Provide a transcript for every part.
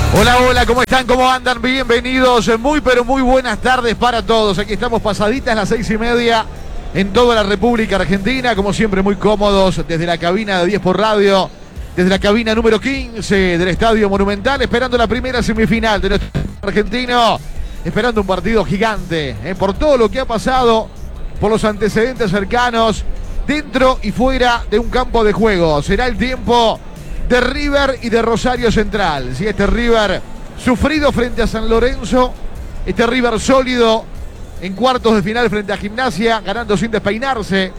Hola, hola, ¿cómo están? ¿Cómo andan? Bienvenidos, muy pero muy buenas tardes para todos. Aquí estamos pasaditas las 6:30 en toda la República Argentina, como siempre muy cómodos desde la cabina de 10 por radio, desde la cabina número 15 del Estadio Monumental, esperando la primera semifinal de nuestro argentino, esperando un partido gigante, por todo lo que ha pasado, por los antecedentes cercanos, dentro y fuera de un campo de juego. Será el tiempo de River y de Rosario Central. Si este River sufrido frente a San Lorenzo, este River sólido en cuartos de final frente a Gimnasia, ganando sin despeinarse,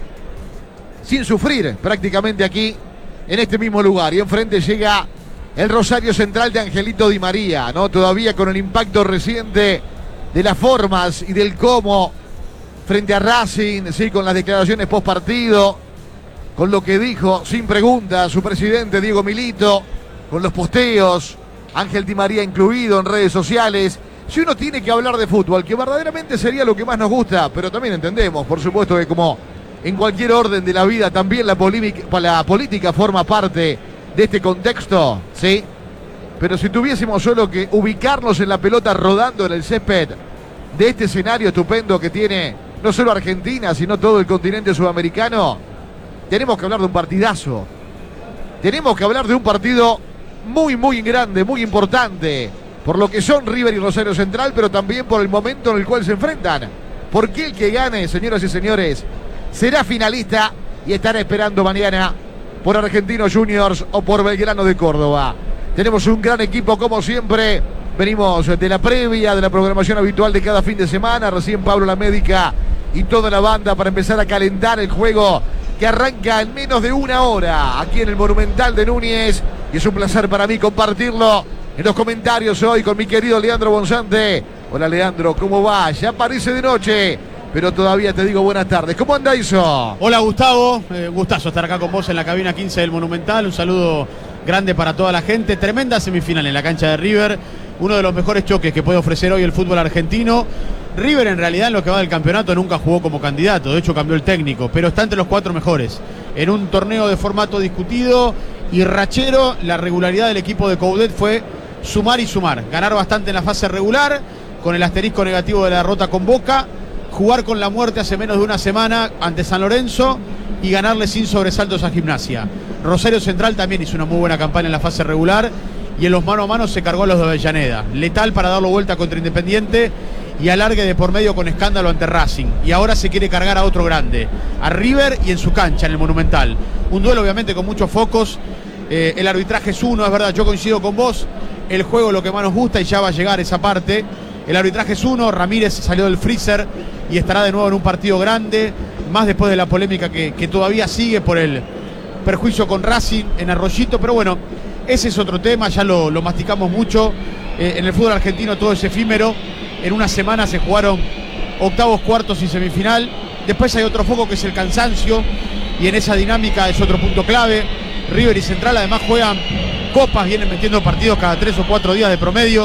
sin sufrir prácticamente aquí en este mismo lugar. Y enfrente llega el Rosario Central de Angelito Di María, ¿no? Todavía con el impacto reciente de las formas y del cómo frente a Racing, sí, con las declaraciones post partido, con lo que dijo sin pregunta su presidente Diego Milito, con los posteos, Ángel Di María incluido en redes sociales. Si uno tiene que hablar de fútbol, que verdaderamente sería lo que más nos gusta, pero también entendemos, por supuesto, que como en cualquier orden de la vida, también la política forma parte de este contexto, ¿sí? Pero si tuviésemos solo que ubicarnos en la pelota rodando en el césped de este escenario estupendo que tiene no solo Argentina, sino todo el continente sudamericano, tenemos que hablar de un partidazo. Tenemos que hablar de un partido muy, muy grande, muy importante, por lo que son River y Rosario Central, pero también por el momento en el cual se enfrentan. Porque el que gane, señoras y señores, será finalista y estará esperando mañana por Argentinos Juniors o por Belgrano de Córdoba. Tenemos un gran equipo como siempre. Venimos de la previa, de la programación habitual de cada fin de semana. Recién Pablo La Médica y toda la banda para empezar a calentar el juego que arranca en menos de una hora aquí en el Monumental de Núñez. Y es un placer para mí compartirlo en los comentarios hoy con mi querido Leandro Bonzante. Hola Leandro, ¿cómo va? Ya parece de noche, pero todavía te digo buenas tardes. ¿Cómo anda eso? Hola Gustavo, gustazo estar acá con vos en la cabina 15 del Monumental. Un saludo grande para toda la gente. Tremenda semifinal en la cancha de River. Uno de los mejores choques que puede ofrecer hoy el fútbol argentino. River en realidad en lo que va del campeonato nunca jugó como candidato, de hecho cambió el técnico, pero está entre los 4 mejores. En un torneo de formato discutido y rachero, la regularidad del equipo de Coudet fue sumar y sumar. Ganar bastante en la fase regular, con el asterisco negativo de la derrota con Boca, jugar con la muerte hace menos de una semana ante San Lorenzo y ganarle sin sobresaltos a Gimnasia. Rosario Central también hizo una muy buena campaña en la fase regular y en los mano a mano se cargó a los de Avellaneda. Letal para darlo vuelta contra Independiente y alargue de por medio con escándalo ante Racing. Y ahora se quiere cargar a otro grande, a River y en su cancha, en el Monumental. Un duelo obviamente con muchos focos. El arbitraje es uno, es verdad, yo coincido con vos. El juego es lo que más nos gusta y ya va a llegar esa parte. El arbitraje es uno, Ramírez salió del freezer y estará de nuevo en un partido grande, más después de la polémica que todavía sigue por el perjuicio con Racing en Arroyito. Pero bueno, ese es otro tema, ya lo masticamos mucho. En el fútbol argentino todo es efímero. En una semana se jugaron octavos, cuartos y semifinal. Después hay otro foco que es el cansancio. Y en esa dinámica es otro punto clave. River y Central además juegan copas, vienen metiendo partidos cada 3 o 4 días de promedio.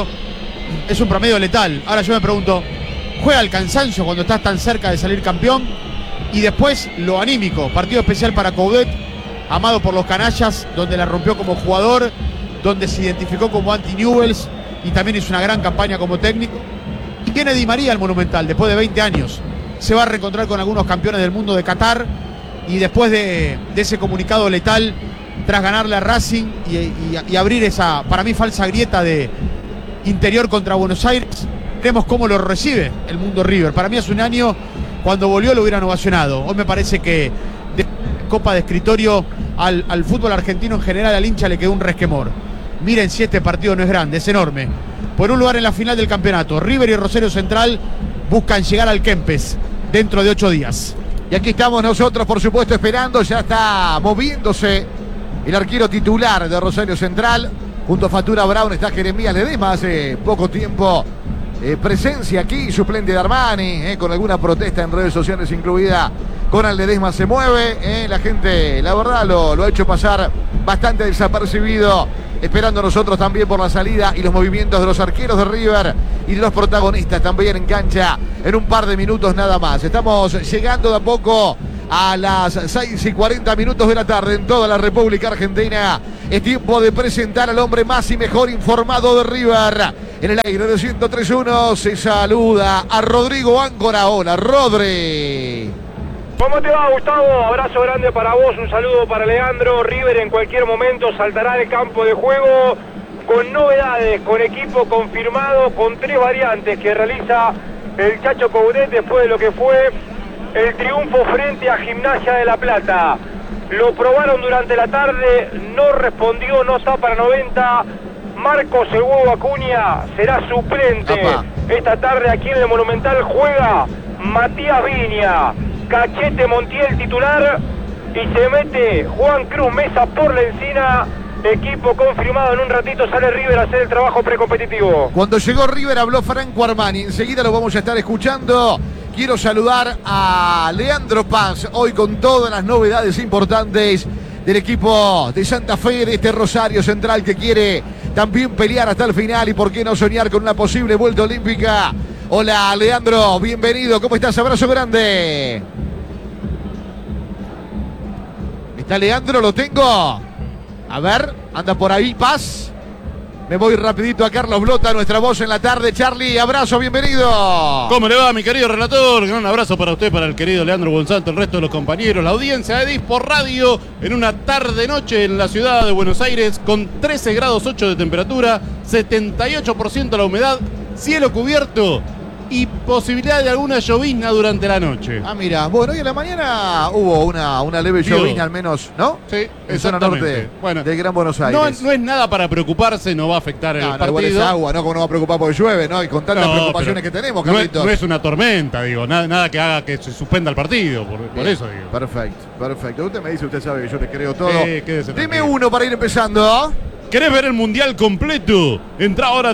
Es un promedio letal. Ahora yo me pregunto, ¿juega el cansancio cuando estás tan cerca de salir campeón? Y después lo anímico. Partido especial para Coudet, amado por los canallas, donde la rompió como jugador, donde se identificó como anti-Newells y también hizo una gran campaña como técnico. Y viene Di María al Monumental después de 20 años. Se va a reencontrar con algunos campeones del mundo de Qatar y después de ese comunicado letal tras ganarle a Racing y abrir esa, para mí, falsa grieta de interior contra Buenos Aires, vemos cómo lo recibe el mundo River. Para mí hace un año, cuando volvió, lo hubieran ovacionado. Hoy me parece que de copa de escritorio al fútbol argentino en general, al hincha le quedó un resquemor. Miren si este partido no es grande, es enorme. Por un lugar en la final del campeonato, River y Rosario Central buscan llegar al Kempes dentro de 8 días. Y aquí estamos nosotros, por supuesto, esperando. Ya está moviéndose el arquero titular de Rosario Central. Junto a Fatura Brown está Jeremías Ledesma, hace poco tiempo presencia aquí, suplente de Armani, con alguna protesta en redes sociales incluida. Conan Ledesma se mueve, la gente, la verdad, lo ha hecho pasar bastante desapercibido, esperando nosotros también por la salida y los movimientos de los arqueros de River y de los protagonistas también en cancha en un par de minutos nada más. Estamos llegando de a poco a las 6:40 de la tarde en toda la República Argentina. Es tiempo de presentar al hombre más y mejor informado de River. En el aire de 103.1 se saluda a Rodrigo Áncora. Hola, Rodri. ¿Cómo te va, Gustavo? Abrazo grande para vos, un saludo para Leandro. River en cualquier momento saltará al campo de juego con novedades, con equipo confirmado, con 3 variantes que realiza el Chacho Coudet después de lo que fue el triunfo frente a Gimnasia de La Plata. Lo probaron durante la tarde, no respondió, no está para 90. Marcos el Huevo Acuña será suplente. Esta tarde aquí en el Monumental juega Matías Viña, Cachete Montiel titular y se mete Juan Cruz Mesa por la encina. Equipo confirmado, en un ratito sale River a hacer el trabajo precompetitivo. Cuando llegó River habló Franco Armani, enseguida lo vamos a estar escuchando. Quiero saludar a Leandro Paz, hoy con todas las novedades importantes del equipo de Santa Fe, de este Rosario Central que quiere también pelear hasta el final y por qué no soñar con una posible vuelta olímpica. Hola Leandro, bienvenido, ¿cómo estás? Abrazo grande. ¿Está Leandro? ¿Lo tengo? A ver, anda por ahí Paz. Me voy rapidito a Carlos Blota, nuestra voz en la tarde. Charlie, abrazo, bienvenido. ¿Cómo le va, mi querido relator? Gran abrazo para usted, para el querido Leandro Gonzalo, el resto de los compañeros, la audiencia de Dispor Radio, en una tarde-noche en la ciudad de Buenos Aires, con 13 grados 8 de temperatura, 78% la humedad, cielo cubierto y posibilidad de alguna llovizna durante la noche. Ah, mira, bueno, hoy en la mañana hubo una leve llovizna al menos, ¿no? Sí, en zona norte del Gran Buenos Aires. No es nada para preocuparse, no va a afectar el partido. Igual es agua, ¿no? Como no va a preocupar porque llueve, ¿no? Y con tantas preocupaciones que tenemos, Carlitos. No es una tormenta, digo, nada que haga que se suspenda el partido, por eso digo. Perfecto. Usted me dice, usted sabe que yo le creo todo. Deme uno para ir empezando. ¿Querés ver el Mundial completo? Entra ahora a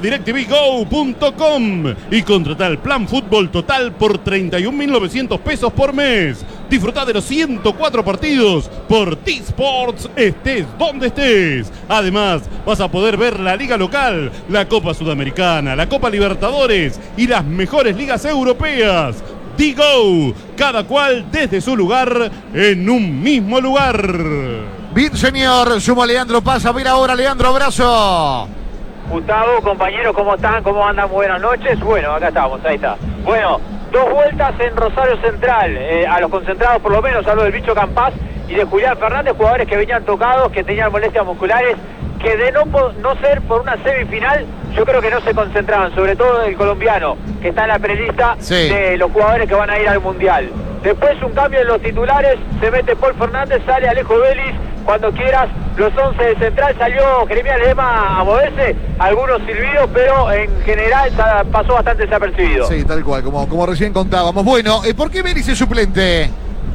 DirecTVGo.com y contratá el plan fútbol total por 31.900 pesos por mes. Disfrutá de los 104 partidos por T-Sports, estés donde estés. Además, vas a poder ver la liga local, la Copa Sudamericana, la Copa Libertadores y las mejores ligas europeas. Digo, cada cual desde su lugar en un mismo lugar. Bien, señor, sumo a Leandro Paz. A ver ahora, Leandro, abrazo. Gustavo, compañeros, ¿cómo están? ¿Cómo andan? Buenas noches. Bueno, acá estamos, ahí está. Bueno, 2 vueltas en Rosario Central. A los concentrados, por lo menos, hablo del Bicho Campás y de Julián Fernández, jugadores que venían tocados, que tenían molestias musculares, que de no ser por una semifinal, yo creo que no se concentraban, sobre todo el colombiano, que está en la prelista de los jugadores que van a ir al Mundial. Después un cambio en los titulares, se mete Paul Fernández, sale Alejo Vélez. Cuando quieras, los 11 de Central, salió Jeremías Lema a moverse, algunos silbidos, pero en general pasó bastante desapercibido. Sí, tal cual, como recién contábamos. Bueno, ¿por qué Vélez es suplente?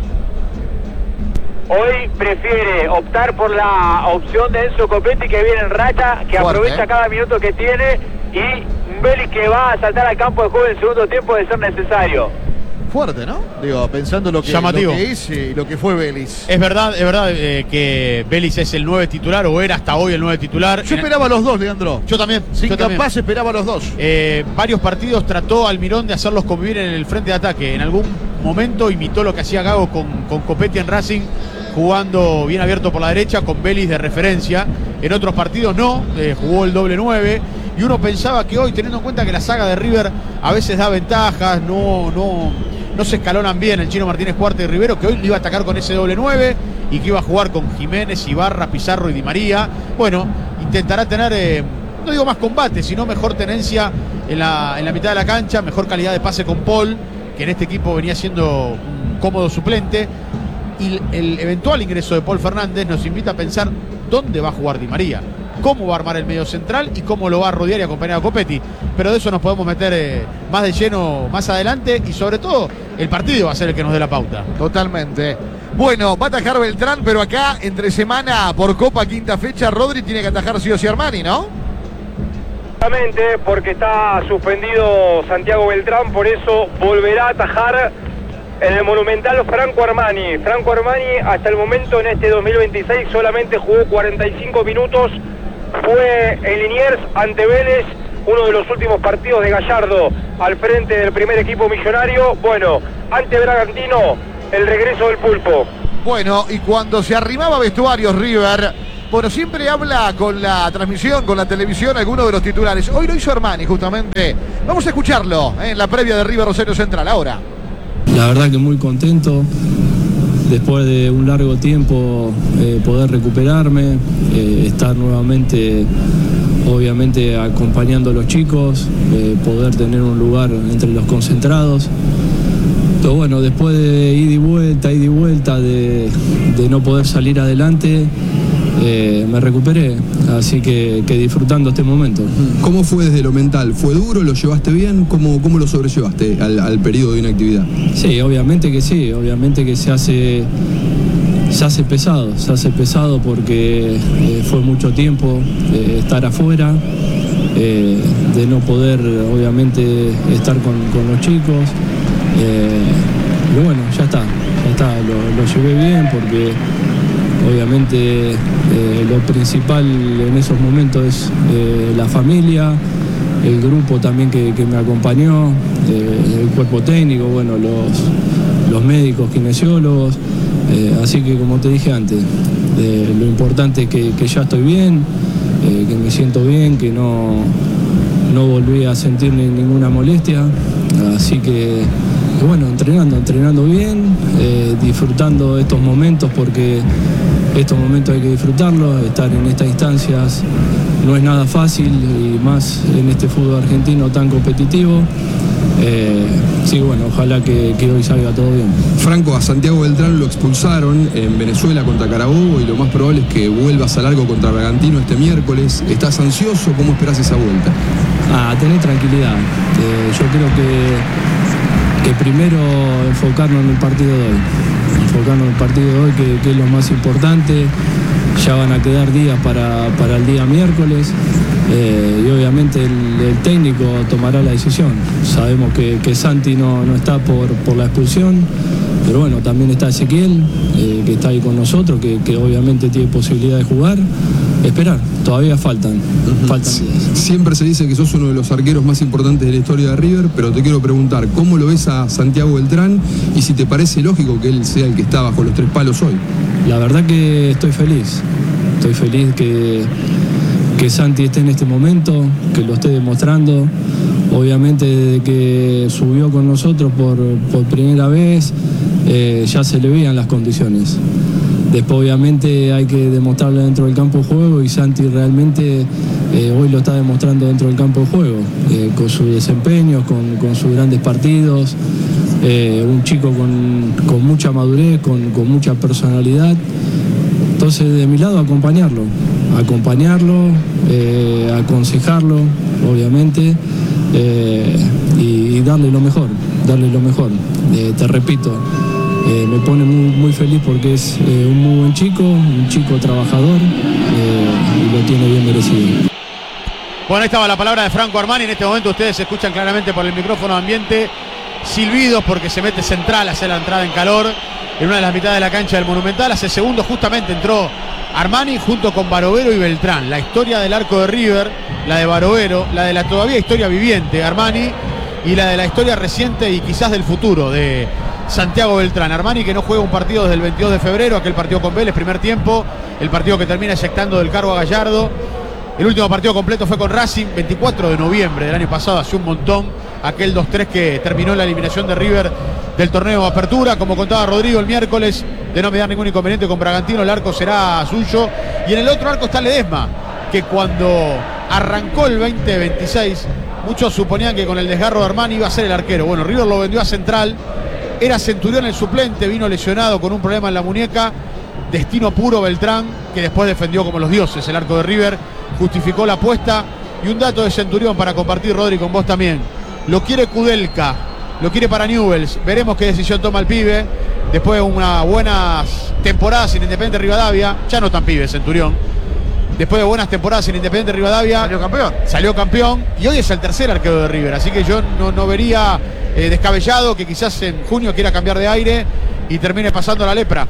Hoy prefiere optar por la opción de Enzo Copetti, que viene en racha, que aprovecha cada minuto que tiene, y Vélez que va a saltar al campo de juego en el segundo tiempo de ser necesario. Fuerte, ¿no? Digo, pensando lo que es y lo que fue Vélez. Es verdad que Vélez es el 9 titular, o era hasta hoy el 9 titular. Yo esperaba a los dos, Leandro. Yo también. Sin Campás esperaba a los dos. Varios partidos trató Almirón de hacerlos convivir en el frente de ataque. En algún momento imitó lo que hacía Gago con Copetti en Racing, jugando bien abierto por la derecha, con Vélez de referencia. En otros partidos no, jugó el doble 9. Y uno pensaba que hoy, teniendo en cuenta que la saga de River a veces da ventajas, no se escalonan bien el Chino Martínez Cuarte y Rivero, que hoy le iba a atacar con ese doble 9 y que iba a jugar con Jiménez, Ibarra, Pizarro y Di María. Bueno, intentará tener, no digo más combate, sino mejor tenencia en la mitad de la cancha, mejor calidad de pase con Paul, que en este equipo venía siendo un cómodo suplente. Y el eventual ingreso de Paul Fernández nos invita a pensar dónde va a jugar Di María, cómo va a armar el medio central y cómo lo va a rodear y acompañar a Copetti. Pero de eso nos podemos meter más de lleno más adelante, y sobre todo el partido va a ser el que nos dé la pauta. Totalmente. Bueno, va a atajar Beltrán, pero acá entre semana por Copa, quinta fecha, Rodri tiene que atajar sí o sí Armani, ¿no? Exactamente, porque está suspendido Santiago Beltrán, por eso volverá a atajar en el Monumental Franco Armani. Franco Armani hasta el momento en este 2026 solamente jugó 45 minutos. Fue en Liniers ante Vélez, uno de los últimos partidos de Gallardo al frente del primer equipo millonario. Bueno, ante Bragantino el regreso del Pulpo. Bueno, y cuando se arrimaba a vestuarios River, bueno, siempre habla con la transmisión, con la televisión, alguno de los titulares. Hoy lo hizo Armani, justamente. Vamos a escucharlo en la previa de River Rosario Central, ahora. La verdad que muy contento, después de un largo tiempo poder recuperarme, estar nuevamente, obviamente acompañando a los chicos, poder tener un lugar entre los concentrados. Pero bueno, después de ida y vuelta, de no poder salir adelante, me recuperé, así que disfrutando este momento. ¿Cómo fue desde lo mental? ¿Fue duro? ¿Lo llevaste bien? ¿Cómo lo sobrellevaste al periodo de inactividad? Sí, obviamente que se hace pesado porque fue mucho tiempo estar afuera, de no poder obviamente estar con los chicos. Pero bueno, ya está, lo llevé bien porque obviamente lo principal en esos momentos es la familia, el grupo también que me acompañó, el cuerpo técnico, bueno, los médicos, kinesiólogos, así que como te dije antes, lo importante es que ya estoy bien, que me siento bien, que no volví a sentir ninguna molestia, así que bueno, entrenando bien, disfrutando estos momentos porque estos momentos hay que disfrutarlos, estar en estas instancias no es nada fácil y más en este fútbol argentino tan competitivo. Sí, bueno, ojalá que hoy salga todo bien. Franco, a Santiago Beltrán lo expulsaron en Venezuela contra Carabobo y lo más probable es que vuelvas a largo contra Bragantino este miércoles. ¿Estás ansioso? ¿Cómo esperás esa vuelta? Tener tranquilidad. Yo creo que primero enfocarnos en el partido de hoy, que es lo más importante. Ya van a quedar días para el día miércoles y obviamente el técnico tomará la decisión. Sabemos que Santi no está por la expulsión, pero bueno, también está Ezequiel, que está ahí con nosotros, que obviamente tiene posibilidad de jugar. Esperar, todavía faltan días. Siempre se dice que sos uno de los arqueros más importantes de la historia de River, pero te quiero preguntar, ¿cómo lo ves a Santiago Beltrán y si te parece lógico que él sea el que está bajo los 3 palos hoy? La verdad que estoy feliz que Santi esté en este momento, que lo esté demostrando. Obviamente desde que subió con nosotros por primera vez, ya se le veían las condiciones. Después obviamente hay que demostrarlo dentro del campo de juego y Santi realmente hoy lo está demostrando dentro del campo de juego, con su desempeño, con sus grandes partidos, un chico con mucha madurez, con mucha personalidad. Entonces de mi lado acompañarlo, aconsejarlo obviamente, y darle lo mejor. Te repito, me pone muy feliz porque es un muy buen chico, un chico trabajador, y lo tiene bien merecido. Bueno, ahí estaba la palabra de Franco Armani. En este momento ustedes escuchan claramente por el micrófono ambiente silbidos porque se mete Central a hacer la entrada en calor en una de las mitades de la cancha del Monumental. Hace segundos justamente entró Armani junto con Barovero y Beltrán. La historia del arco de River, la de Barovero, la de la todavía historia viviente Armani y la de la historia reciente y quizás del futuro de Santiago Beltrán. Armani que no juega un partido desde el 22 de febrero, aquel partido con Vélez, primer tiempo, el partido que termina eyectando del cargo a Gallardo. El último partido completo fue con Racing, 24 de noviembre del año pasado, hace un montón, aquel 2-3 que terminó la eliminación de River del torneo de apertura. Como contaba Rodrigo el miércoles, de no me dar ningún inconveniente con Bragantino, el arco será suyo. Y en el otro arco está Ledesma, que cuando arrancó el 2026, muchos suponían que con el desgarro de Armani iba a ser el arquero. Bueno, River lo vendió a Central, era Centurión el suplente, vino lesionado con un problema en la muñeca. Destino puro Beltrán, que después defendió como los dioses el arco de River, justificó la apuesta. Y un dato de Centurión para compartir, Rodri, con vos también. Lo quiere Kudelka, lo quiere para Newell's. Veremos qué decisión toma el pibe. Después de unas buenas temporadas en Independiente Rivadavia, ya no tan pibe Centurión. Después de buenas temporadas en Independiente Rivadavia, salió campeón y hoy es el tercer arquero de River. Así que yo no vería descabellado que quizás en junio quiera cambiar de aire y termine pasando la lepra.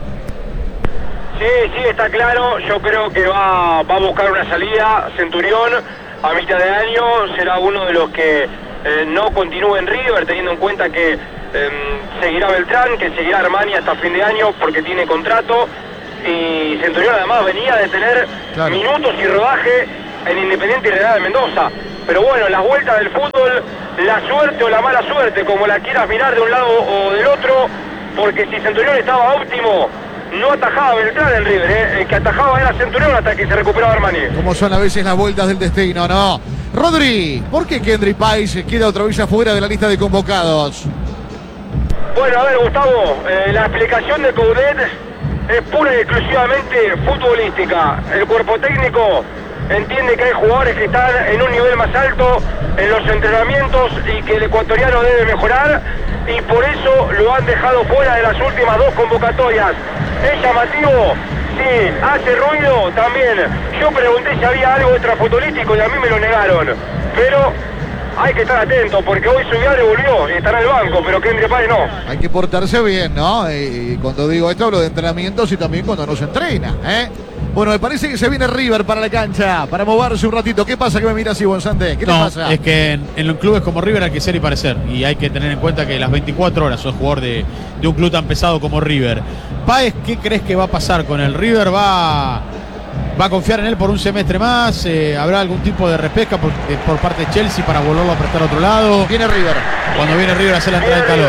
Sí, está claro. Yo creo que va a buscar una salida. Centurión a mitad de año será uno de los que no continúe en River, teniendo en cuenta que seguirá Beltrán, que seguirá Armani hasta fin de año porque tiene contrato, y Centurión además venía de tener minutos y rodaje en Independiente y Real de Mendoza. Pero bueno, las vueltas del fútbol, la suerte o la mala suerte, como la quieras mirar de un lado o del otro, porque si Centurión estaba óptimo, no atajaba Beltrán en River, el que atajaba era Centurión hasta que se recuperaba Armani. Como son a veces las vueltas del destino, ¿no? Rodri, ¿por qué Kendry Páez queda otra vez afuera de la lista de convocados? Bueno, a ver, Gustavo, la explicación de Coudet es pura y exclusivamente futbolística. El cuerpo técnico entiende que hay jugadores que están en un nivel más alto en los entrenamientos y que el ecuatoriano debe mejorar, y por eso lo han dejado fuera de las últimas 2 convocatorias. Es llamativo, sí, hace ruido también. Yo pregunté si había algo extrafutbolístico y a mí me lo negaron, pero hay que estar atento porque hoy Subiare volvió y está en el banco, pero Kendry Páez no. Hay que portarse bien, ¿no? Y cuando digo esto hablo de entrenamientos y también cuando no se entrena, ¿eh? Bueno, me parece que se viene River para la cancha, para moverse un ratito. ¿Qué pasa que me mira así, Bonzante? ¿Qué te pasa? Es que en los clubes como River hay que ser y parecer. Y hay que tener en cuenta que las 24 horas sos jugador de un club tan pesado como River. Páez, ¿qué crees que va a pasar con el River? ¿Va a confiar en él por un semestre más? ¿Habrá algún tipo de repesca por parte de Chelsea para volverlo a prestar a otro lado? Viene River. Cuando viene River a hacer la entrada de calor.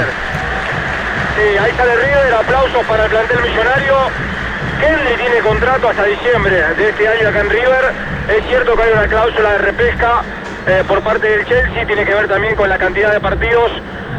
Sí, ahí sale River, aplausos para el plantel millonario. Kendry tiene contrato hasta diciembre de este año acá en River. Es cierto que hay una cláusula de repesca por parte del Chelsea, tiene que ver también con la cantidad de partidos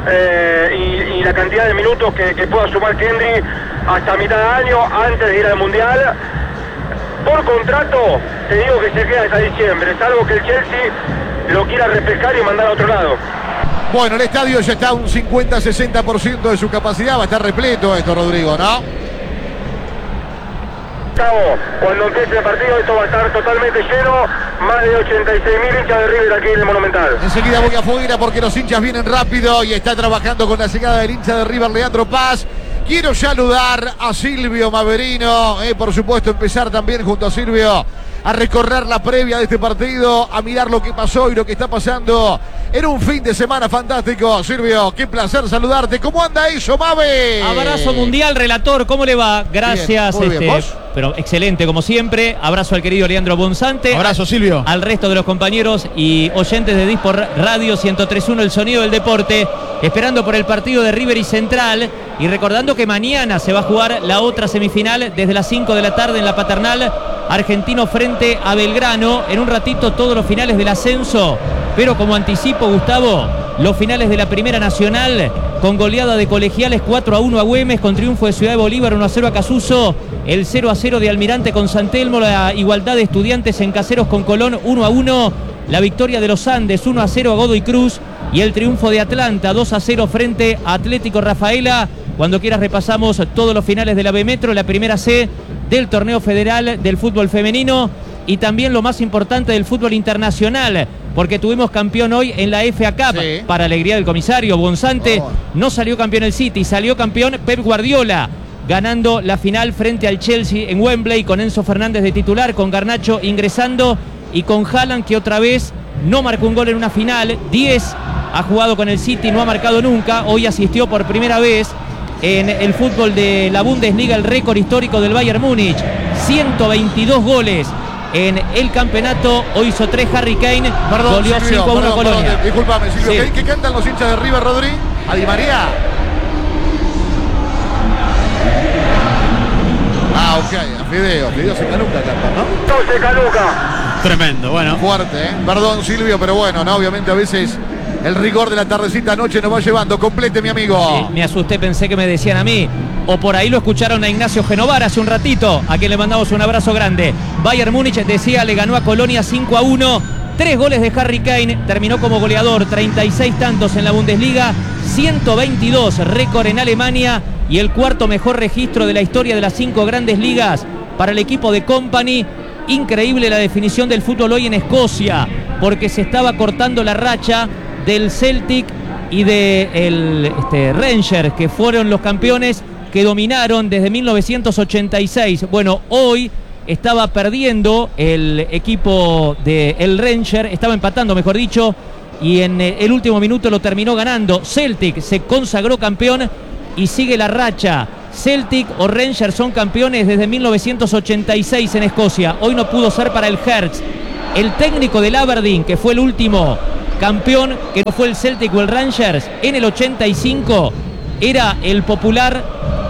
y la cantidad de minutos que pueda sumar Kendry hasta mitad de año, antes de ir al Mundial. Por contrato, te digo que se queda hasta diciembre, salvo que el Chelsea lo quiera repescar y mandar a otro lado. Bueno, el estadio ya está a un 50-60% de su capacidad, va a estar repleto esto, Rodrigo, ¿no? Cuando empiece el partido esto va a estar totalmente lleno, más de 86.000 hinchas de River aquí en el Monumental. Enseguida voy afuera porque los hinchas vienen rápido y está trabajando con la llegada del hincha de River, Leandro Paz. Quiero saludar a Silvio Maverino, por supuesto empezar también junto a Silvio a recorrer la previa de este partido, a mirar lo que pasó y lo que está pasando en un fin de semana fantástico. Silvio, qué placer saludarte. ¿Cómo anda eso, Mave? Abrazo mundial, relator, ¿cómo le va? Gracias. Bien, muy bien. ¿Vos? Pero excelente, como siempre. Abrazo al querido Leandro Bonzante. Abrazo, Silvio. Al resto de los compañeros y oyentes de Dispor Radio 103.1, el sonido del deporte. Esperando por el partido de River y Central. Y recordando que mañana se va a jugar la otra semifinal desde las 5 de la tarde en la Paternal. Argentino frente a Belgrano. En un ratito todos los finales del ascenso. Pero como anticipo, Gustavo, los finales de la Primera Nacional con goleada de Colegiales 4-1 a Güemes, con triunfo de Ciudad de Bolívar 1-0 a Casuso, el 0-0 de Almirante con San Telmo, la igualdad de Estudiantes en Caseros con Colón 1-1, la victoria de los Andes 1-0 a Godoy Cruz y el triunfo de Atlanta 2-0 frente a Atlético Rafaela. Cuando quieras repasamos todos los finales de la B Metro, la primera C del torneo federal del fútbol femenino y también lo más importante del fútbol internacional, porque tuvimos campeón hoy en la FA Cup, sí, para alegría del comisario Bonzante. No salió campeón el City, salió campeón Pep Guardiola, ganando la final frente al Chelsea en Wembley, con Enzo Fernández de titular, con Garnacho ingresando y con Haaland, que otra vez no marcó un gol en una final. 10 ha jugado con el City, no ha marcado nunca. Hoy asistió por primera vez en el fútbol de la Bundesliga el récord histórico del Bayern Múnich, 122 goles en el campeonato. Hoy hizo 3 Harry Kane, goleó 5-1 Colonia. Disculpame, Silvio, sí. ¿Qué cantan los hinchas de River, Rodri? ¿A Di María? Ah, ok, a Fideo se caluca cantan, ¿no? No se caluca. Tremendo, bueno. Fuerte, ¿eh? Perdón, Silvio, pero bueno, ¿no? Obviamente a veces el rigor de la tardecita anoche nos va llevando. Complete, mi amigo. Sí, me asusté, pensé que me decían a mí. O por ahí lo escucharon a Ignacio Genovar hace un ratito, a quien le mandamos un abrazo grande. Bayern Múnich, decía, le ganó a Colonia 5-1. 3 goles de Harry Kane, terminó como goleador, 36 tantos en la Bundesliga, 122 récord en Alemania y el cuarto mejor registro de la historia de las 5 grandes ligas para el equipo de Company. Increíble la definición del fútbol hoy en Escocia, porque se estaba cortando la racha del Celtic y del Rangers, que fueron los campeones que dominaron desde 1986. Bueno, hoy estaba perdiendo el equipo del Rangers, estaba empatando, mejor dicho, y en el último minuto lo terminó ganando. Celtic se consagró campeón y sigue la racha. Celtic o Rangers son campeones desde 1986 en Escocia. Hoy no pudo ser para el Hearts. El técnico del Aberdeen, que fue el último campeón, que no fue el Celtic o el Rangers, en el 85 era el popular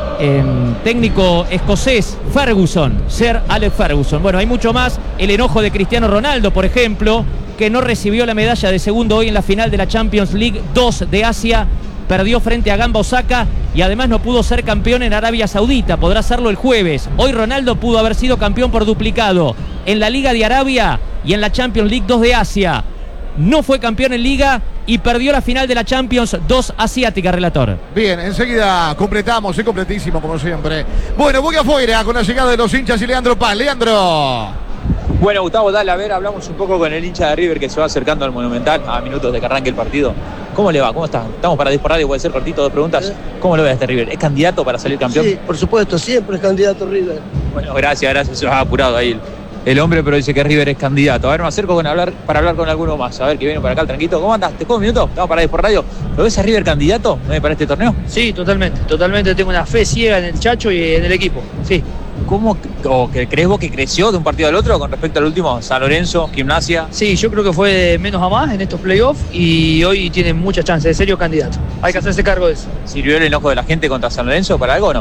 técnico escocés Ferguson, Sir Alex Ferguson. Bueno, hay mucho más. El enojo de Cristiano Ronaldo, por ejemplo, que no recibió la medalla de segundo hoy en la final de la Champions League 2 de Asia. Perdió frente a Gamba Osaka y además no pudo ser campeón en Arabia Saudita. Podrá hacerlo el jueves. Hoy Ronaldo pudo haber sido campeón por duplicado en la Liga de Arabia y en la Champions League 2 de Asia. No fue campeón en Liga y perdió la final de la Champions 2 asiática, relator. Bien, enseguida completamos, es completísimo como siempre. Bueno, voy afuera con la llegada de los hinchas y Leandro Paz. Leandro. Bueno, Gustavo, dale, a ver, hablamos un poco con el hincha de River que se va acercando al Monumental a minutos de que arranque el partido. ¿Cómo le va? ¿Cómo está? Estamos para 10 por radio, puede ser cortito, 2 preguntas. ¿Cómo lo ve a este River? ¿Es candidato para salir campeón? Sí, por supuesto, siempre es candidato River. Bueno, gracias, se nos ha apurado ahí el hombre, pero dice que River es candidato. A ver, me acerco para hablar con alguno más. A ver, que viene para acá el tranquito. ¿Cómo andas? ¿Te cojo un minuto? Estamos para 10 por radio. ¿Lo ves a River candidato para este torneo? Sí, totalmente. Tengo una fe ciega en el Chacho y en el equipo, sí. ¿Cómo crees vos que creció de un partido al otro con respecto al último? San Lorenzo, Gimnasia. Sí, yo creo que fue de menos a más en estos playoffs y hoy tiene muchas chances, de serio candidato. Hay que hacerse cargo de eso. ¿Sirvió el enojo de la gente contra San Lorenzo para algo o no?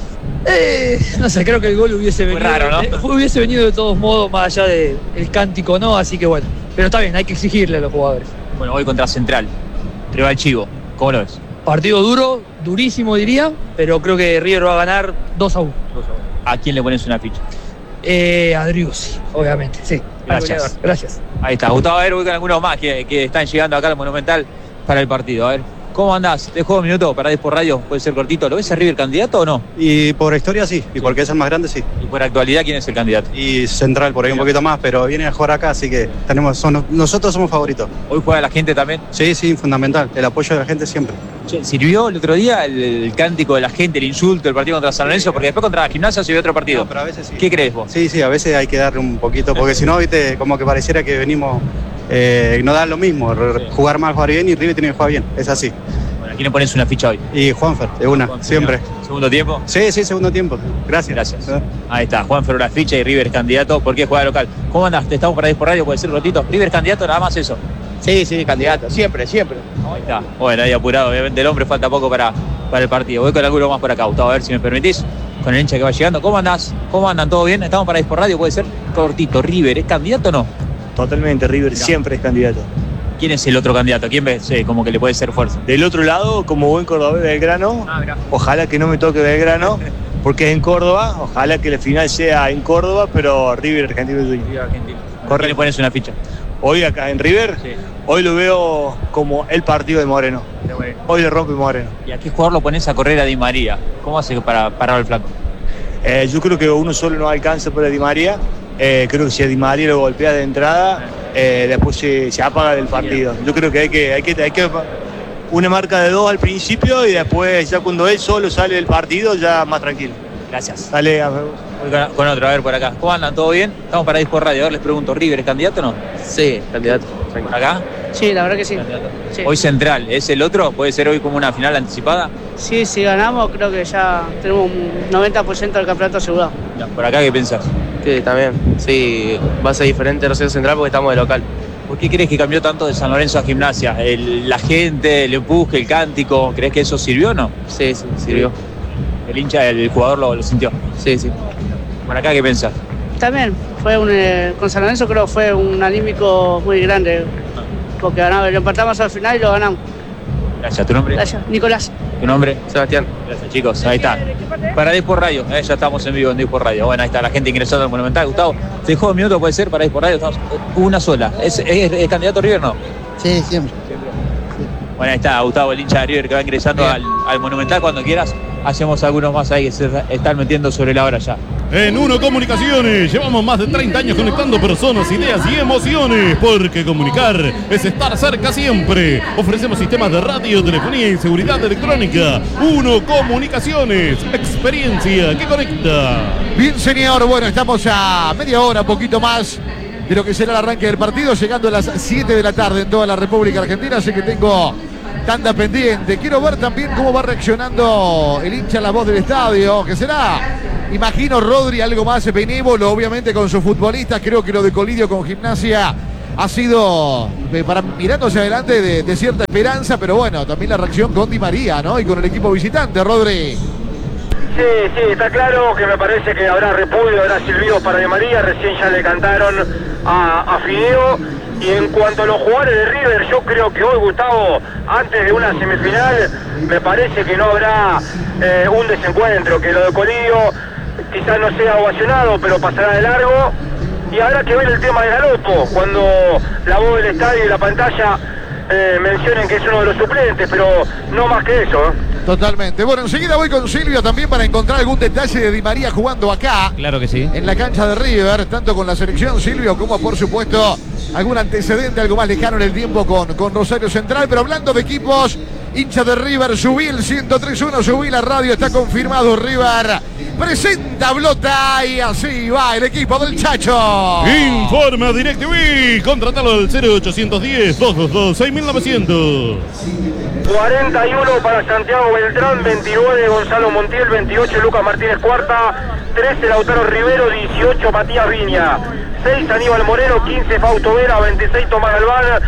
No sé, creo que el gol hubiese venido. Raro, ¿no? Hubiese venido de todos modos, más allá del cántico, ¿no? Así que bueno. Pero está bien, hay que exigirle a los jugadores. Bueno, hoy contra Central, rival chivo. ¿Cómo lo ves? Partido duro, durísimo diría, pero creo que River va a ganar 2-1. ¿A quién le pones una ficha? A Driussi, obviamente, sí. Gracias. Ahí está. Gustavo, a ver, voy con algunos más que están llegando acá al Monumental para el partido. A ver, ¿cómo andás? Te juego un minuto para 10 por radio, puede ser cortito. ¿Lo ves a River candidato o no? Y por historia sí, y porque es el más grande sí. ¿Y por actualidad quién es el candidato? Y Central por ahí un poquito más, pero viene a jugar acá, así que nosotros somos favoritos. ¿Hoy juega la gente también? Sí, fundamental. El apoyo de la gente siempre. ¿Sirvió el otro día el cántico de la gente, el insulto, el partido contra San Lorenzo? Porque después contra la Gimnasia se vio otro partido. No, pero a veces sí. ¿Qué crees vos? Sí, a veces hay que darle un poquito, porque si no, viste, como que pareciera que venimos no da lo mismo, jugar mal, jugar bien, y River tiene que jugar bien, es así. Bueno, ¿a quién le pones una ficha hoy? Y Juanfer, de una, siempre. ¿Segundo tiempo? Sí, segundo tiempo. Gracias. Ahí está, Juanfer una ficha y River candidato porque juega local. ¿Cómo andás? Te estamos para 10 por radio, puede ser rotito. River candidato, nada más eso. Sí, candidato, siempre. Ahí está. Bueno, ahí apurado, obviamente el hombre, falta poco para el partido. Voy con alguno más por acá, Gustavo, a ver si me permitís, con el hincha que va llegando. ¿Cómo andás? ¿Cómo andan? ¿Todo bien? Estamos para 10 por radio, puede ser cortito. ¿River es candidato o no? Totalmente, River siempre es candidato. ¿Quién es el otro candidato? ¿Quién ves como que le puede ser fuerza? Del otro lado, como buen cordobés, Belgrano. Ojalá que no me toque Belgrano, porque es en Córdoba. Ojalá que la final sea en Córdoba, pero River Argentino. ¿Por qué le pones una ficha? Hoy acá en River, sí. Hoy lo veo como el partido de Moreno. Hoy le rompe Moreno. ¿Y a qué jugador lo pones a correr a Di María? ¿Cómo hace para parar el flaco? Yo creo que uno solo no alcanza para Di María. Creo que si a Di María lo golpea de entrada, después se apaga del partido. Yo creo que hay que una marca de 2 al principio y después ya cuando él solo sale del partido ya más tranquilo. Gracias. Dale, voy con otro, a ver por acá. ¿Cómo andan? ¿Todo bien? Estamos para 10 por radio. A ver, les pregunto, ¿River es candidato o no? Sí, candidato. ¿Por acá? Sí, la verdad que sí. Sí. Hoy Central, ¿es el otro? ¿Puede ser hoy como una final anticipada? Sí, si ganamos creo que ya tenemos un 90% del campeonato asegurado. ¿Por acá qué pensás? Sí, también. Sí, va a ser diferente Rosario Central porque estamos de local. ¿Por qué crees que cambió tanto de San Lorenzo a Gimnasia? La gente, el empuje, el cántico, ¿crees que eso sirvió o no? Sí, sirvió. ¿El hincha, el jugador lo sintió? Sí. ¿Por acá qué pensás? También, con San Lorenzo creo que fue un anímico muy grande, porque lo empatamos al final y lo ganamos. Gracias, ¿tu nombre? Gracias, Nicolás. ¿Tu nombre? Sebastián. Gracias, chicos, ahí está. Para 10 por radio, ya estamos en vivo en 10 por radio. Bueno, ahí está la gente ingresando al Monumental. Gustavo, te dejo un minuto, puede ser, para 10 por radio, estamos una sola. ¿Es candidato River no? Sí, siempre. Bueno, ahí está Gustavo, el hincha de River que va ingresando al Monumental. Cuando quieras, hacemos algunos más ahí que se están metiendo sobre la hora ya. En Uno Comunicaciones llevamos más de 30 años conectando personas, ideas y emociones, porque comunicar es estar cerca siempre. Ofrecemos sistemas de radio, telefonía y seguridad electrónica. Uno Comunicaciones, experiencia que conecta. Bien, señor, bueno, estamos a media hora, un poquito más de lo que será el arranque del partido, llegando a las 7 de la tarde en toda la República Argentina, así que tengo tanda pendiente. Quiero ver también cómo va reaccionando el hincha a la voz del estadio, que será, imagino, Rodri, algo más benévolo, obviamente con sus futbolistas. Creo que lo de Colidio con Gimnasia ha sido para mirando hacia adelante de cierta esperanza, pero bueno, también la reacción con Di María, ¿no? Y con el equipo visitante, Rodri. Sí, está claro que me parece que habrá repudio, habrá silbidos para Di María, recién ya le cantaron a Fideo. Y en cuanto a los jugadores de River, yo creo que hoy, Gustavo, antes de una semifinal, me parece que no habrá un desencuentro, que lo de Colidio quizás no sea ovacionado, pero pasará de largo. Y habrá que ver el tema de Galopo, cuando la voz del estadio y la pantalla mencionen que es uno de los suplentes, pero no más que eso, ¿eh? Totalmente. Bueno, enseguida voy con Silvio también para encontrar algún detalle de Di María jugando acá. Claro que sí. En la cancha de River, tanto con la selección, Silvio, como por supuesto algún antecedente, algo más lejano en el tiempo con Rosario Central. Pero hablando de equipos, hincha de River, subí el 103.1, subí la radio, está confirmado. River presenta Blota y así va el equipo del Chacho. Informa DirecTV, contratalo al 0810-222-6900. 41 para Santiago Beltrán, 29 Gonzalo Montiel, 28 Lucas Martínez Cuarta, 13 Lautaro Rivero, 18 Matías Viña, 6 Aníbal Moreno, 15 Fausto Vera, 26 Tomás Galván,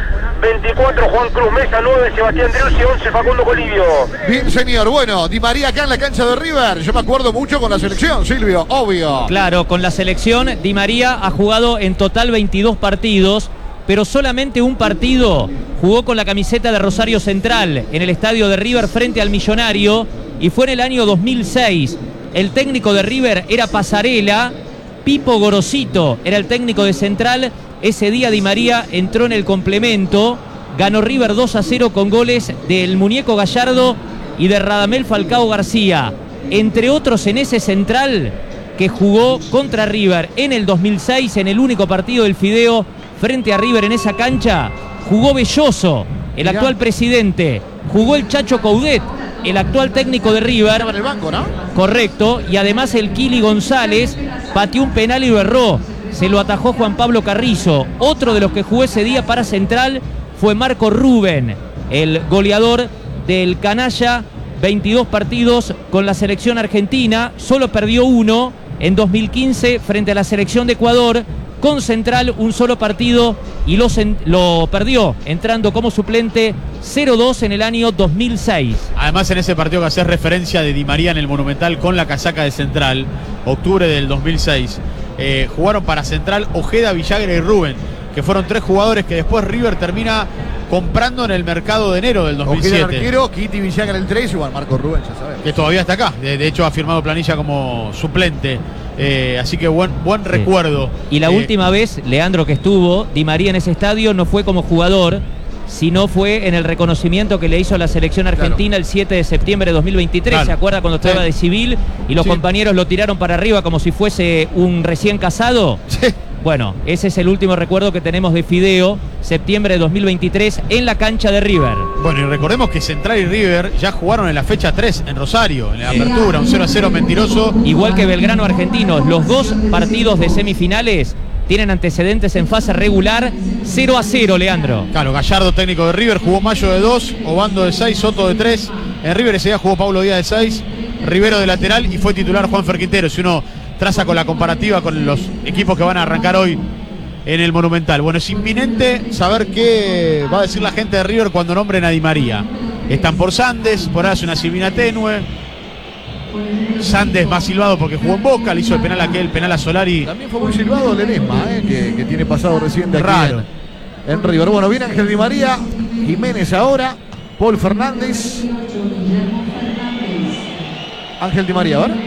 24 Juan Cruz Mesa, 9 Sebastián Driussi, 11 Facundo Colidio. Bien, señor. Bueno, Di María acá en la cancha de River. Yo me acuerdo mucho con la selección, Silvio, obvio. Claro, con la selección Di María ha jugado en total 22 partidos, pero solamente un partido jugó con la camiseta de Rosario Central en el estadio de River frente al Millonario, y fue en el año 2006. El técnico de River era Pasarela, Pipo Gorosito era el técnico de Central. Ese día Di María entró en el complemento, ganó River 2-0 con goles del Muñeco Gallardo y de Radamel Falcao García, entre otros en ese Central que jugó contra River en el 2006, en el único partido del Fideo frente a River en esa cancha. Jugó Belloso, el actual presidente, jugó el Chacho Coudet, el actual técnico de River. Estaba en el banco, ¿no? Correcto, y además el Kili González pateó un penal y lo erró. Se lo atajó Juan Pablo Carrizo. Otro de los que jugó ese día para Central fue Marco Rubén, el goleador del Canalla. 22 partidos con la selección argentina, solo perdió uno en 2015 frente a la selección de Ecuador. Con Central un solo partido y lo perdió entrando como suplente 0-2 en el año 2006. Además, en ese partido que hace referencia de Di María en el Monumental con la casaca de Central, octubre del 2006, jugaron para Central Ojeda, Villagra y Rubén, que fueron 3 jugadores que después River termina comprando en el mercado de enero del 2007. Ojeda el arquero, Kitty Villagra el 3 y bueno, Marco Rubén, ya sabemos. Que todavía está acá, de hecho ha firmado planilla como suplente. Así que buen sí. Recuerdo. Y la última vez, Leandro, que estuvo Di María en ese estadio no fue como jugador, sino fue en el reconocimiento que le hizo a la selección argentina, claro, el 7 de septiembre de 2023. Claro. ¿Se acuerda cuando estaba de civil y los compañeros lo tiraron para arriba como si fuese un recién casado? Sí. Bueno, ese es el último recuerdo que tenemos de Fideo, septiembre de 2023, en la cancha de River. Bueno, y recordemos que Central y River ya jugaron en la fecha 3 en Rosario, en la apertura, un 0-0 mentiroso. Igual que Belgrano Argentinos, los 2 partidos de semifinales tienen antecedentes en fase regular, 0-0, Leandro. Claro, Gallardo, técnico de River, jugó Mayo de 2, Obando de 6, Soto de 3. En River ese día jugó Paulo Díaz de 6, Rivero de lateral y fue titular Juanfer Quintero. Si uno traza con la comparativa con los equipos que van a arrancar hoy en el Monumental. Bueno, es inminente saber qué va a decir la gente de River cuando nombren a Di María. Están por Sandes, por ahora es una silbina tenue. Sandes más silbado porque jugó en Boca, le hizo el penal a Solari. También fue muy silbado Ledesma, que tiene pasado reciente aquí raro en River. Bueno, viene Ángel Di María, Jiménez ahora, Paul Fernández. Ángel Di María, a ver.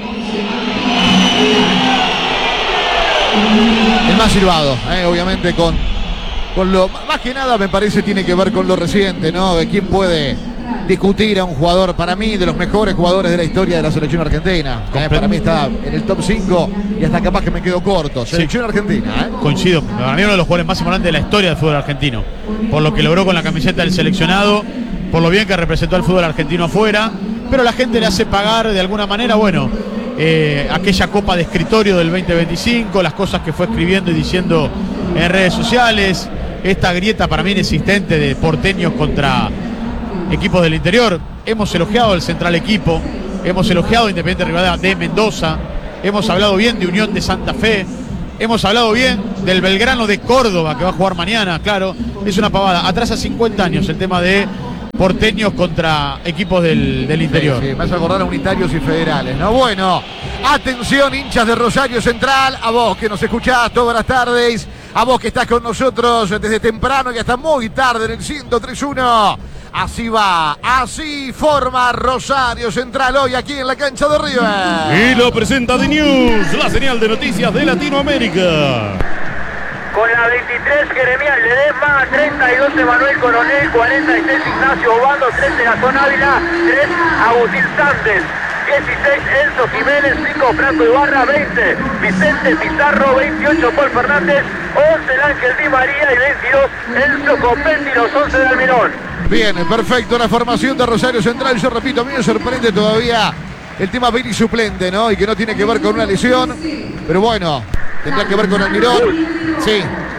El más silbado, obviamente con lo más que nada me parece tiene que ver con lo reciente, ¿no? De quién puede discutir a un jugador, para mí, de los mejores jugadores de la historia de la selección argentina. Para mí está en el top 5 y hasta capaz que me quedo corto. Selección argentina, Coincido, para mí uno de los jugadores más importantes de la historia del fútbol argentino, por lo que logró con la camiseta del seleccionado, por lo bien que representó al fútbol argentino afuera, pero la gente le hace pagar de alguna manera, bueno, aquella copa de escritorio del 2025, las cosas que fue escribiendo y diciendo en redes sociales. Esta grieta para mí inexistente de porteños contra equipos del interior. Hemos elogiado al central equipo, hemos elogiado a Independiente Rivadavia de Mendoza, hemos hablado bien de Unión de Santa Fe, hemos hablado bien del Belgrano de Córdoba que va a jugar mañana. Claro, es una pavada. Atrasa 50 años el tema de porteños contra equipos del interior. Sí, me hace acordar a unitarios y federales, ¿no? Bueno, atención, hinchas de Rosario Central, a vos que nos escuchás todas las tardes, a vos que estás con nosotros desde temprano y hasta muy tarde en el 103.1. Así va, así forma Rosario Central hoy aquí en la cancha de River. Y lo presenta The News, la señal de noticias de Latinoamérica. Con la 23 Jeremías Ledesma, 32 Emanuel Coronel, 46 Ignacio Obando, 13 Gastón Ávila, 3 Agustín Sánchez, 16 Enzo Jiménez, 5 Franco Ibarra, 20 Vicente Pizarro, 28 Paul Fernández, 11 el Ángel Di María y 22 Enzo Copetti, los 11 de Almirón. Bien, perfecto, la formación de Rosario Central. Yo repito, a mí me sorprende todavía el tema Billy suplente, ¿no? Y que no tiene que ver con una lesión, pero bueno, tendrá que ver con Almirón. Sí.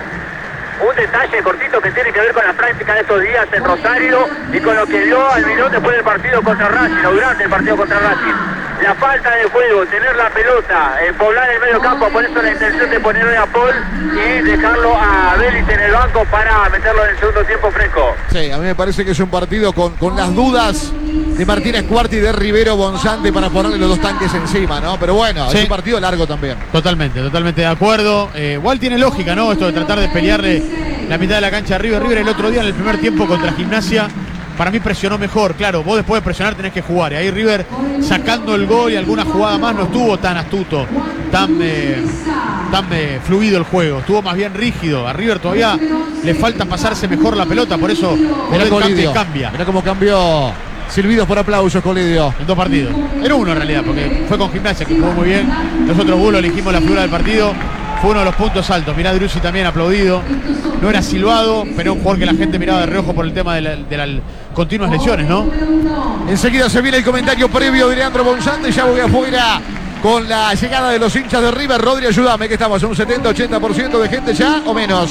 Un detalle cortito que tiene que ver con la práctica de estos días en Rosario y con lo que dio Almirón después del partido contra Racing, o durante el partido contra Racing. La falta de juego, tener la pelota, poblar el medio campo, por eso la intención de ponerle a Paul y dejarlo a Vélez en el banco para meterlo en el segundo tiempo fresco. Sí, a mí me parece que es un partido con las dudas de Martínez Cuarta y de Rivero Bonzante para ponerle los dos tanques encima, ¿no? Pero bueno, sí, es un partido largo también. Totalmente de acuerdo. Igual tiene lógica, ¿no? Esto de tratar de pelearle la mitad de la cancha a River. River el otro día en el primer tiempo contra Gimnasia, para mí presionó mejor. Claro, vos después de presionar tenés que jugar. Y ahí River, sacando el gol y alguna jugada más, no estuvo tan astuto, tan fluido el juego. Estuvo más bien rígido. A River todavía le falta pasarse mejor la pelota. Por eso cambia. Mirá cómo cambió. Silbidos por aplausos, Colidio. En 2 partidos. En uno en realidad, porque fue con Gimnasia, que jugó muy bien. Nosotros lo elegimos la figura del partido. Fue uno de los puntos altos. Mirá, Driussi también aplaudido. No era silbado, pero un jugador que la gente miraba de reojo por el tema de las continuas lesiones, ¿no? Enseguida se viene el comentario previo de Leandro Bonzante. Ya voy afuera con la llegada de los hinchas de River. Rodri, ayúdame, que estamos en un 70-80% de gente ya o menos.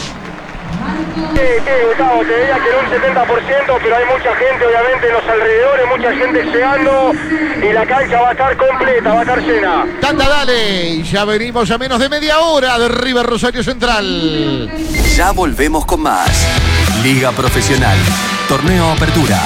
Sí, Gustavo, te diría que en un 70%, pero hay mucha gente obviamente en los alrededores, mucha gente llegando y la cancha va a estar completa, va a estar llena. Tanta, dale, y ya venimos a menos de media hora de River Rosario Central. Ya volvemos con más. Liga Profesional, Torneo Apertura,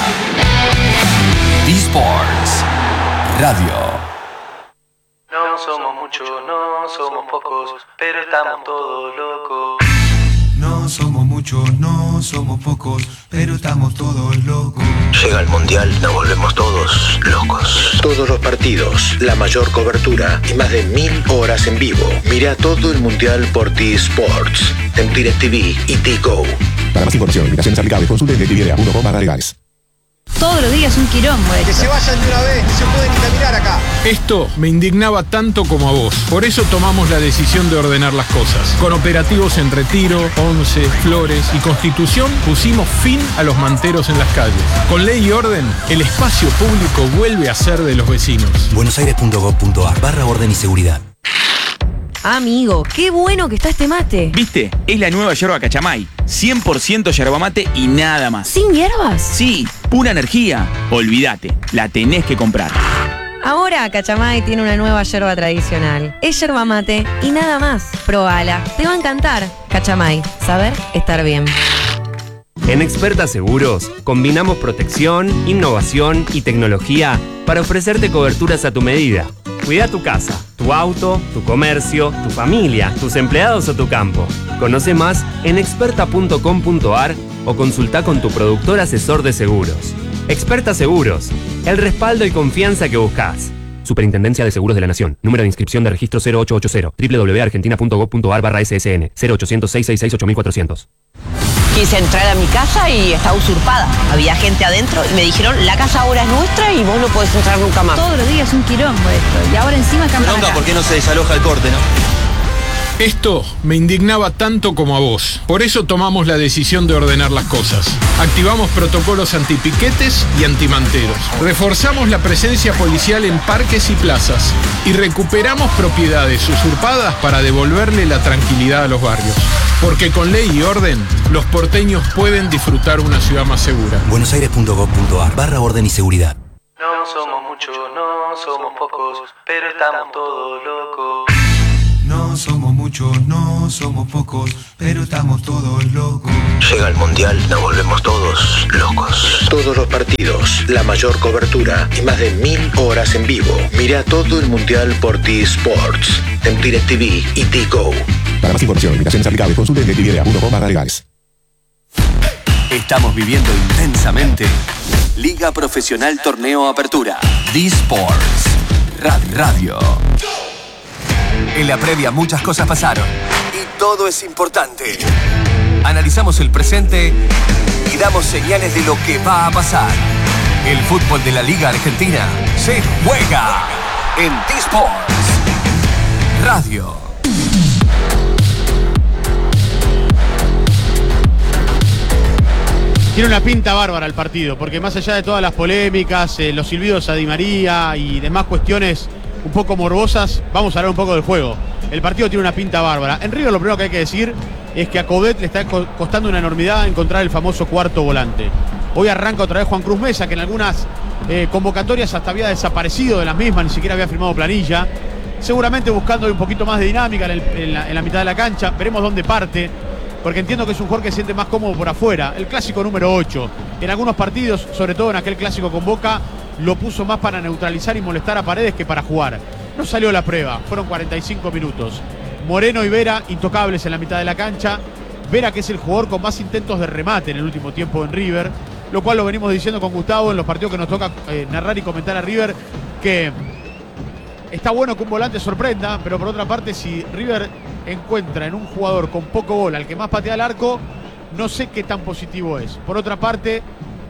eSports, Radio. No somos muchos, no somos pocos, pero estamos todos locos. No somos muchos, no somos pocos, pero estamos todos locos. Llega el Mundial, nos volvemos todos locos. Todos los partidos, la mayor cobertura y más de 1000 horas en vivo. Mira todo el Mundial por eSports, en DirecTV y T-Go. Para más información, limitaciones aplicables, consulte en DirecTV.com/legales. Todos los días un quilombo esto. Que se vayan de una vez, no se pueden ni caminar acá. Esto me indignaba tanto como a vos. Por eso tomamos la decisión de ordenar las cosas. Con operativos en Retiro, Once, Flores y Constitución pusimos fin a los manteros en las calles. Con ley y orden, el espacio público vuelve a ser de los vecinos. buenosaires.gov.ar/orden y seguridad. Amigo, qué bueno que está este mate. ¿Viste? Es la nueva yerba Cachamay. 100% yerba mate y nada más. ¿Sin hierbas? Sí, pura energía. Olvídate, la tenés que comprar. Ahora Cachamay tiene una nueva yerba tradicional. Es yerba mate y nada más. Probala, te va a encantar. Cachamay, saber estar bien. En Experta Seguros combinamos protección, innovación y tecnología para ofrecerte coberturas a tu medida. Cuida tu casa, tu auto, tu comercio, tu familia, tus empleados o tu campo. Conoce más en experta.com.ar o consulta con tu productor asesor de seguros. Experta Seguros, el respaldo y confianza que buscas. Superintendencia de Seguros de la Nación. Número de inscripción de registro 0880. www.argentina.gov.ar/ssn 0800-666-8400. Quise entrar a mi casa y está usurpada. Había gente adentro y me dijeron, la casa ahora es nuestra y vos no podés entrar nunca más. Todos los días un quilombo esto. Y ahora encima cambian. ¿Por qué no se desaloja el corte, no? Esto me indignaba tanto como a vos. Por eso tomamos la decisión de ordenar las cosas. Activamos protocolos antipiquetes y antimanteros. Reforzamos la presencia policial en parques y plazas. Y recuperamos propiedades usurpadas para devolverle la tranquilidad a los barrios. Porque con ley y orden, los porteños pueden disfrutar una ciudad más segura. buenosaires.gov.ar/orden y seguridad. No somos muchos, no somos pocos, pero estamos todos locos. No somos muchos, no somos pocos, pero estamos todos locos. Llega el Mundial, nos volvemos todos locos. Todos los partidos, la mayor cobertura y más de 1000 horas en vivo. Mira todo el Mundial por T-Sports, en DirecTV y T-Go. Para más información, limitaciones aplicables, consulte en DirecTV.com/legales. Estamos viviendo intensamente Liga Profesional Torneo Apertura. D-Sports Radio. En la previa muchas cosas pasaron y todo es importante. Analizamos el presente y damos señales de lo que va a pasar. El fútbol de la Liga Argentina se juega en D-Sports Radio. Tiene una pinta bárbara el partido, porque más allá de todas las polémicas, los silbidos a Di María y demás cuestiones un poco morbosas, vamos a hablar un poco del juego. El partido tiene una pinta bárbara. En River lo primero que hay que decir es que a Coudet le está costando una enormidad encontrar el famoso cuarto volante. Hoy arranca otra vez Juan Cruz Mesa, que en algunas convocatorias hasta había desaparecido de las mismas, ni siquiera había firmado planilla. Seguramente buscando un poquito más de dinámica en la mitad de la cancha. Veremos dónde parte, porque entiendo que es un jugador que se siente más cómodo por afuera. El clásico número 8. En algunos partidos, sobre todo en aquel clásico con Boca, lo puso más para neutralizar y molestar a Paredes que para jugar. No salió la prueba, fueron 45 minutos. Moreno y Vera intocables en la mitad de la cancha. Vera, que es el jugador con más intentos de remate en el último tiempo en River, lo cual lo venimos diciendo con Gustavo en los partidos que nos toca narrar y comentar a River, que está bueno que un volante sorprenda, pero por otra parte, si River encuentra en un jugador con poco gol al que más patea el arco, no sé qué tan positivo es. Por otra parte,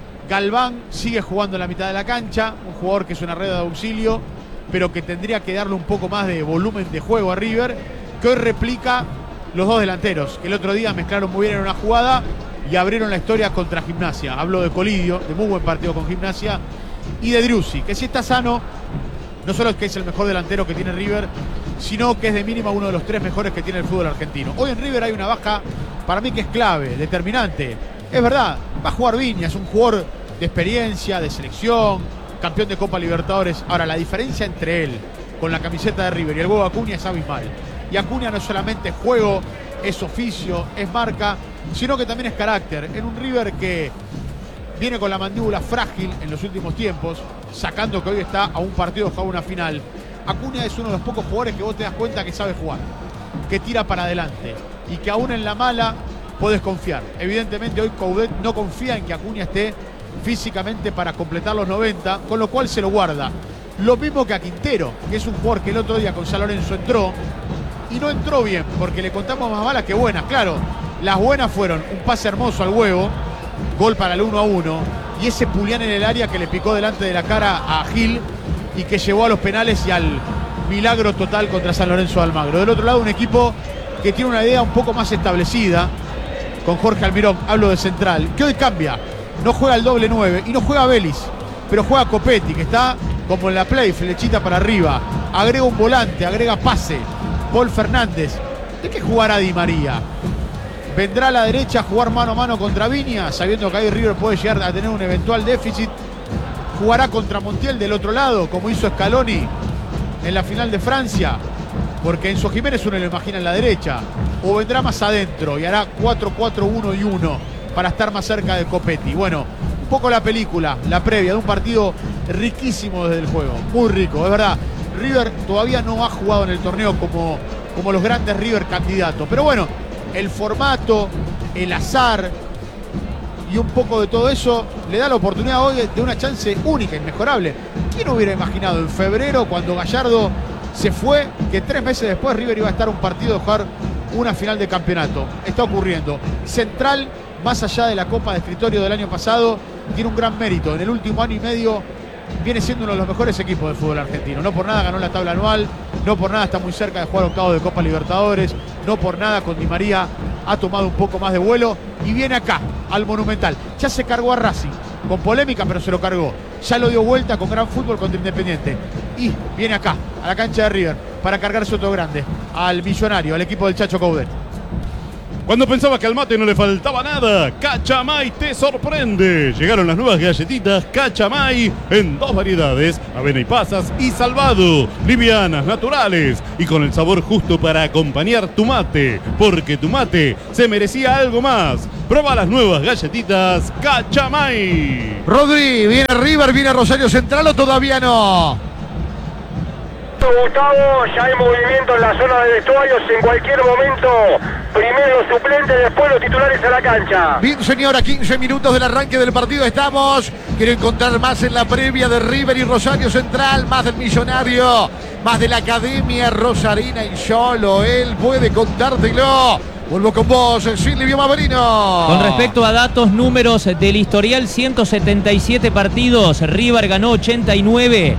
Galván sigue jugando en la mitad de la cancha, un jugador que es una red de auxilio, pero que tendría que darle un poco más de volumen de juego a River, que hoy replica los dos delanteros, que el otro día mezclaron muy bien en una jugada y abrieron la historia contra Gimnasia. Hablo de Colidio, de muy buen partido con Gimnasia, y de Driussi, que si está sano, no solo es que es el mejor delantero que tiene River, sino que es de mínima uno de los 3 mejores que tiene el fútbol argentino. Hoy en River hay una baja, para mí que es clave, determinante. Es verdad, va a jugar Viñas, un jugador de experiencia, de selección, campeón de Copa Libertadores. Ahora, la diferencia entre él con la camiseta de River y el huevo Acuña es abismal. Y Acuña no solamente es juego, es oficio, es marca, sino que también es carácter. En un River que viene con la mandíbula frágil en los últimos tiempos, sacando que hoy está a un partido de jugar una final, Acuña es uno de los pocos jugadores que vos te das cuenta que sabe jugar, que tira para adelante y que aún en la mala podés confiar. Evidentemente hoy Coudet no confía en que Acuña esté físicamente para completar los 90, con lo cual se lo guarda. Lo mismo que a Quintero, que es un jugador que el otro día con San Lorenzo entró y no entró bien, porque le contamos más malas que buenas. Claro, las buenas fueron un pase hermoso al huevo, gol para el 1-1, y ese Pulián en el área que le picó delante de la cara a Gil y que llevó a los penales y al milagro total contra San Lorenzo de Almagro. Del otro lado, un equipo que tiene una idea un poco más establecida, con Jorge Almirón, hablo de central, que hoy cambia. No juega el doble 9 y no juega Vélez, pero juega Copetti, que está como en la play, flechita para arriba. Agrega un volante, agrega pase. Paul Fernández. ¿De qué jugará Di María? ¿Vendrá a la derecha a jugar mano a mano contra Viña, sabiendo que ahí River puede llegar a tener un eventual déficit? ¿Jugará contra Montiel del otro lado, como hizo Scaloni en la final de Francia? Porque Enzo Jiménez uno lo imagina en la derecha. ¿O vendrá más adentro y hará 4-4-1 y 1 para estar más cerca de Copetti? Bueno, un poco la película, la previa de un partido riquísimo desde el juego. Muy rico, es verdad. River todavía no ha jugado en el torneo como los grandes River candidatos. Pero bueno, el formato, el azar y un poco de todo eso le da la oportunidad hoy de una chance única, inmejorable. ¿Quién hubiera imaginado en febrero, cuando Gallardo se fue, que 3 meses después River iba a estar a un partido de jugar una final de campeonato? Está ocurriendo. Central, más allá de la Copa de Escritorio del año pasado, tiene un gran mérito. En el último año y medio viene siendo uno de los mejores equipos del fútbol argentino. No por nada ganó la tabla anual, no por nada está muy cerca de jugar octavos de Copa Libertadores, no por nada con Di María ha tomado un poco más de vuelo y viene acá, al Monumental. Ya se cargó a Racing, con polémica, pero se lo cargó. Ya lo dio vuelta con gran fútbol contra Independiente. Y viene acá, a la cancha de River, para cargarse otro grande, al Millonario, al equipo del Chacho Coudet. Cuando pensabas que al mate no le faltaba nada, Cachamay te sorprende. Llegaron las nuevas galletitas Cachamay en 2 variedades, avena y pasas y salvado. Livianas, naturales y con el sabor justo para acompañar tu mate. Porque tu mate se merecía algo más. Prueba las nuevas galletitas Cachamay. Rodri, viene River, viene Rosario Central o todavía no. Gustavo, ya hay movimiento en la zona de vestuarios en cualquier momento. Primero los suplentes, después los titulares a la cancha. Bien, señora, 15 minutos del arranque del partido estamos. Quiero encontrar más en la previa de River y Rosario Central, más del Millonario, más de la Academia Rosarina y solo él puede contártelo. Vuelvo con vos, Silvio Maverino. Con respecto a datos, números del historial, 177 partidos, River ganó 89.